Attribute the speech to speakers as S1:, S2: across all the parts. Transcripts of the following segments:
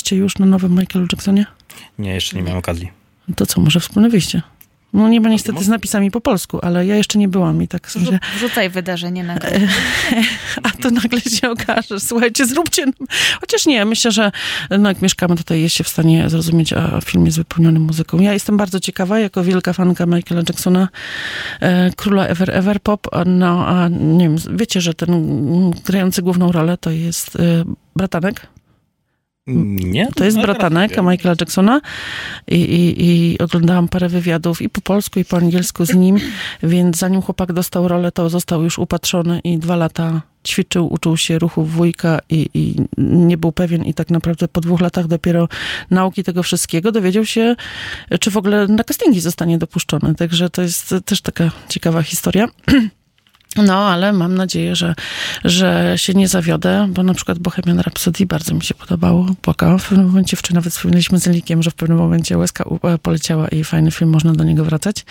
S1: byliście już na nowym Michaelu Jacksonie?
S2: Nie, jeszcze nie miałem okazji.
S1: To co, może wspólne wyjście? No nie ma niestety z napisami po polsku, ale ja jeszcze nie byłam i tak sobie...
S3: Wrzucaj wydarzenie na
S1: A to nagle się okaże, słuchajcie, zróbcie... Chociaż nie, myślę, że no jak mieszkamy tutaj, jest się w stanie zrozumieć, a film jest wypełniony muzyką. Ja jestem bardzo ciekawa, jako wielka fanka Michaela Jacksona, króla Ever Pop, no a nie wiem, wiecie, że ten grający główną rolę to jest bratanek?
S2: Nie?
S1: To jest bratanek Michaela Jacksona i oglądałam parę wywiadów i po polsku, i po angielsku z nim, więc zanim chłopak dostał rolę, to został już upatrzony i 2 lata ćwiczył, uczył się ruchów wujka i nie był pewien i tak naprawdę po 2 latach dopiero nauki tego wszystkiego dowiedział się, czy w ogóle na castingi zostanie dopuszczony. Także to jest też taka ciekawa historia. No, ale mam nadzieję, że się nie zawiodę, bo na przykład Bohemian Rhapsody bardzo mi się podobało. Płakałam w pewnym momencie, wczoraj nawet wspominaliśmy z Elikiem, że w pewnym momencie łezka poleciała i fajny film, można do niego wracać.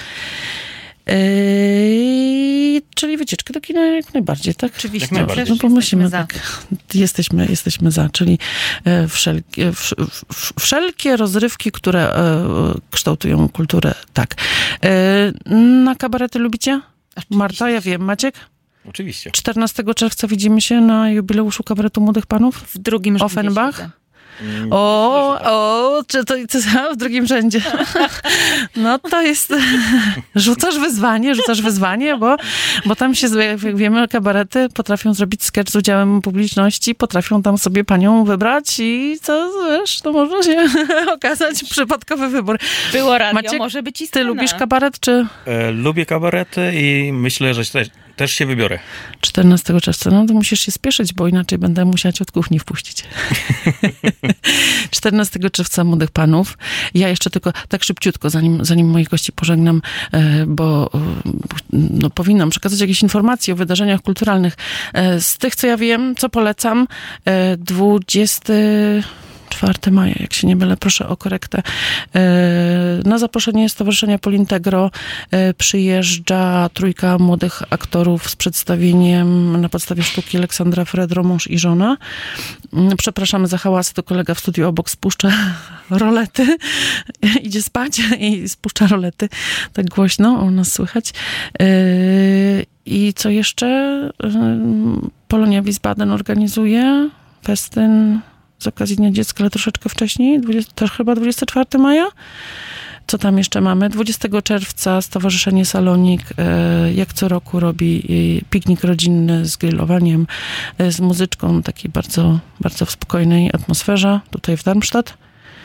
S1: Czyli wycieczkę do kina jak najbardziej, tak?
S3: Oczywiście.
S1: No bo musimy, tak. Jesteśmy za, czyli wszelkie rozrywki, które kształtują kulturę, tak. Na kabarety lubicie? Oczywiście. Marta, ja wiem. Maciek?
S2: Oczywiście.
S1: 14 czerwca widzimy się na jubileuszu Kabaretu Młodych Panów?
S3: W drugim rzędzie.
S1: Offenbach? Czy to w drugim rzędzie? No to jest... Rzucasz wyzwanie, bo tam się, jak wiemy, kabarety potrafią zrobić sketch z udziałem publiczności, potrafią tam sobie panią wybrać i to, wiesz, to może się okazać przypadkowy wybór.
S3: Było radio,
S1: Maciek,
S3: może być i
S1: ty lubisz kabaret, czy...
S2: Lubię kabarety i myślę, że też się wybiorę.
S1: 14 czerwca. No to musisz się spieszyć, bo inaczej będę musiała cię od kuchni wpuścić. 14 czerwca Młodych Panów. Ja jeszcze tylko tak szybciutko, zanim moich gości pożegnam, bo no, powinnam przekazać jakieś informacje o wydarzeniach kulturalnych. Z tych, co ja wiem, co polecam, 24 maja, jak się nie mylę, proszę o korektę. Na zaproszenie Stowarzyszenia Polintegro przyjeżdża 3 młodych aktorów z przedstawieniem na podstawie sztuki Aleksandra Fredro, mąż i żona. Przepraszamy za hałasy, to kolega w studiu obok spuszcza rolety. Idzie spać i spuszcza rolety. Tak głośno u nas słychać. I co jeszcze? Polonia Wiesbaden organizuje festyn z okazji Dnia Dziecka, ale troszeczkę wcześniej, też chyba 24 maja. Co tam jeszcze mamy? 20 czerwca Stowarzyszenie Salonik jak co roku robi piknik rodzinny z grillowaniem, z muzyczką, takiej bardzo, bardzo w spokojnej atmosferze, tutaj w Darmstadt.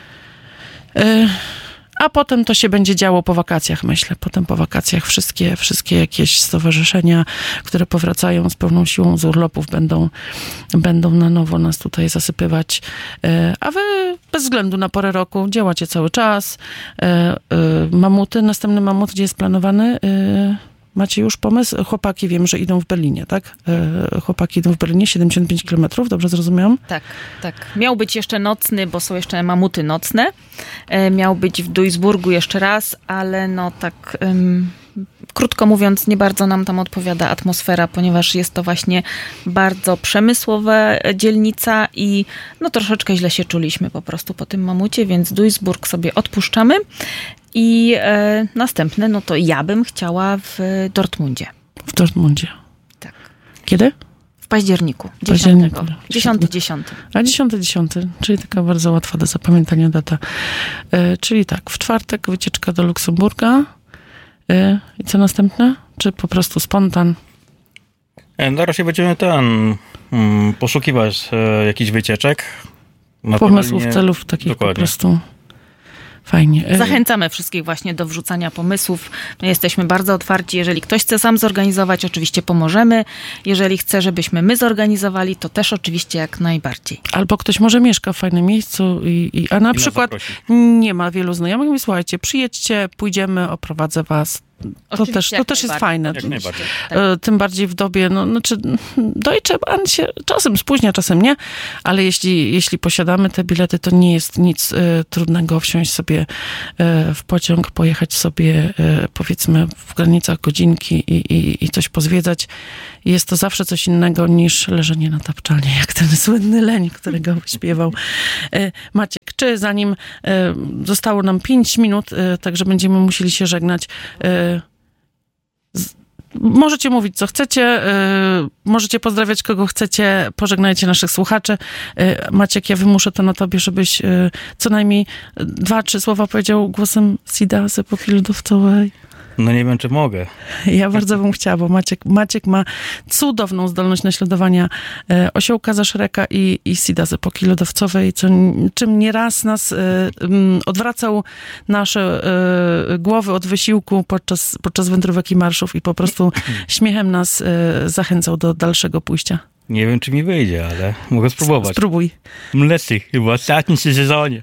S1: A potem to się będzie działo po wakacjach, myślę. Potem po wakacjach wszystkie jakieś stowarzyszenia, które powracają z pełną siłą z urlopów, będą na nowo nas tutaj zasypywać. A wy bez względu na porę roku działacie cały czas. Mamuty, następny mamut, gdzie jest planowany? Macie już pomysł? Chłopaki wiem, że idą w Berlinie, tak? Chłopaki idą w Berlinie, 75 kilometrów, dobrze zrozumiałam?
S3: Tak. Miał być jeszcze nocny, bo są jeszcze mamuty nocne. Miał być w Duisburgu jeszcze raz, ale no tak... Krótko mówiąc, nie bardzo nam tam odpowiada atmosfera, ponieważ jest to właśnie bardzo przemysłowa dzielnica i no troszeczkę źle się czuliśmy po prostu po tym mamucie, więc Duisburg sobie odpuszczamy. I następne, no to ja bym chciała w Dortmundzie.
S1: W Dortmundzie.
S3: Tak.
S1: Kiedy?
S3: W październiku. 10.
S1: A 10, czyli taka bardzo łatwa do zapamiętania data. Czyli tak, w czwartek wycieczka do Luksemburga. I co następne? Czy po prostu spontan?
S2: Na razie będziemy poszukiwać jakichś wycieczek.
S1: Pomysłów, celów takich. Dokładnie. Po prostu. Fajnie.
S3: Zachęcamy wszystkich właśnie do wrzucania pomysłów. My jesteśmy bardzo otwarci. Jeżeli ktoś chce sam zorganizować, oczywiście pomożemy. Jeżeli chce, żebyśmy my zorganizowali, to też oczywiście jak najbardziej.
S1: Albo ktoś może mieszka w fajnym miejscu, a na przykład nie ma wielu znajomych. Mówi, słuchajcie, przyjedźcie, pójdziemy, oprowadzę was.
S3: Oczywiście,
S1: to też jest fajne.
S2: Jak najbardziej.
S1: Tym bardziej w dobie, Deutsche Bahn się czasem spóźnia, czasem nie, ale jeśli posiadamy te bilety, to nie jest nic trudnego wsiąść sobie w pociąg, pojechać sobie powiedzmy w granicach godzinki i coś pozwiedzać. Jest to zawsze coś innego niż leżenie na tapczanie, jak ten słynny Leń, którego śpiewał Maciek. Czy zanim zostało nam 5 minut, także będziemy musieli się żegnać. Możecie mówić, co chcecie, możecie pozdrawiać, kogo chcecie, pożegnajcie naszych słuchaczy. Maciek, ja wymuszę to na tobie, żebyś co najmniej 2-3 słowa powiedział głosem Sida z epoki lodowcowej.
S2: No nie wiem, czy mogę.
S1: Ja bardzo bym chciała, bo Maciek ma cudowną zdolność naśladowania osiołka ze Shreka i Sida z epoki lodowcowej, czym nieraz nas odwracał nasze głowy od wysiłku podczas wędrówek i marszów i po prostu śmiechem nas zachęcał do dalszego pójścia.
S2: Nie wiem, czy mi wyjdzie, ale mogę spróbować.
S1: Spróbuj.
S2: Mlecy chyba w ostatnim sezonie.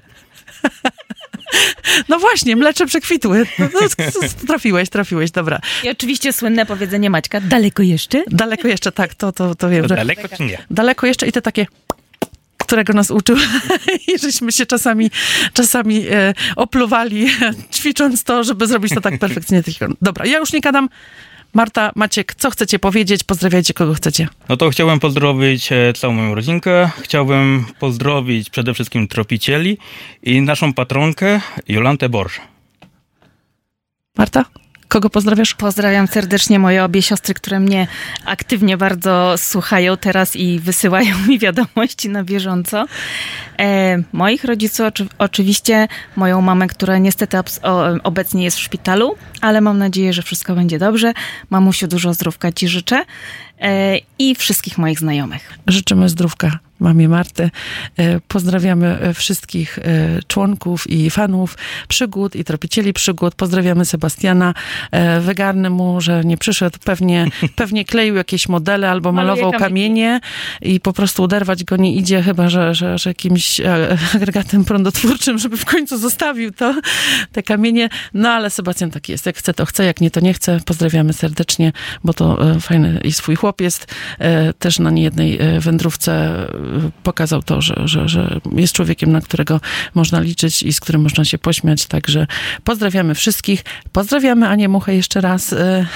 S1: No właśnie, mlecze przekwitły. Trafiłeś, dobra.
S3: I oczywiście słynne powiedzenie Maćka, daleko jeszcze?
S1: Daleko jeszcze, tak, to wiem.
S2: Daleko czy nie?
S1: Daleko jeszcze i te takie, którego nas uczył i żeśmy się czasami opluwali, ćwicząc to, żeby zrobić to tak perfekcyjnie. Dobra, ja już nie gadam. Marta, Maciek, co chcecie powiedzieć? Pozdrawiajcie, kogo chcecie.
S2: No to chciałbym pozdrowić całą moją rodzinkę. Chciałbym pozdrowić przede wszystkim tropicieli i naszą patronkę Jolantę Borsz.
S1: Marta, kogo pozdrawiasz?
S3: Pozdrawiam serdecznie moje obie siostry, które mnie aktywnie bardzo słuchają teraz i wysyłają mi wiadomości na bieżąco. Moich rodziców oczywiście, moją mamę, która niestety obecnie jest w szpitalu, ale mam nadzieję, że wszystko będzie dobrze. Mamusiu, dużo zdrówka ci życzę i wszystkich moich znajomych.
S1: Życzymy zdrówka mamie Marty. Pozdrawiamy wszystkich członków i fanów przygód i tropicieli przygód. Pozdrawiamy Sebastiana. Wygarny mu, że nie przyszedł. Pewnie kleił jakieś modele albo malował kamienie i po prostu oderwać go nie idzie, chyba że jakimś agregatem prądotwórczym, żeby w końcu zostawił te kamienie. No ale Sebastian taki jest. Jak chce, to chce. Jak nie, to nie chce. Pozdrawiamy serdecznie, bo to fajny i swój chłop jest. Też na niejednej wędrówce pokazał to, że jest człowiekiem, na którego można liczyć i z którym można się pośmiać. Także pozdrawiamy wszystkich. Pozdrawiamy Anię Muchę jeszcze raz,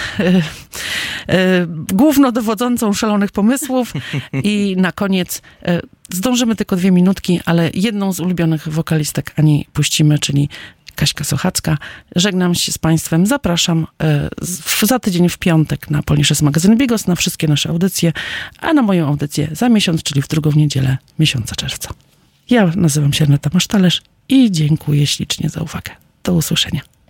S1: głównodowodzącą szalonych pomysłów. I na koniec zdążymy tylko 2 minutki, ale jedną z ulubionych wokalistek Ani puścimy, czyli Kaśka Sochacka. Żegnam się z Państwem. Zapraszam za tydzień w piątek na Polnisches Magazyn Bigos, na wszystkie nasze audycje, a na moją audycję za miesiąc, czyli w drugą niedzielę miesiąca czerwca. Ja nazywam się Renata Masztalerz i dziękuję ślicznie za uwagę. Do usłyszenia.